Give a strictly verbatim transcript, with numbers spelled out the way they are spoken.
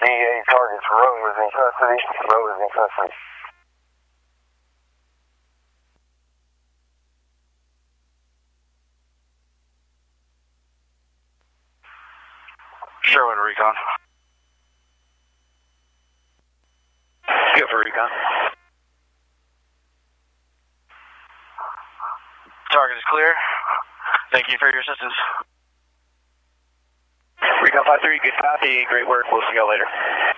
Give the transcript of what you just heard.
D A targets. Roe is in custody. Roe is in custody. Sherwin recon. Good for recon. Target is clear. Thank you for your assistance. Recon five three, good copy. Great work. We'll see you all later.